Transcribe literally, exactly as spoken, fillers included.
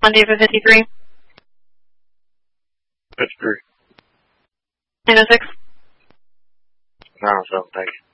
Monday for fifty-three. fifty-three. nine oh six. nine oh seven, thank you.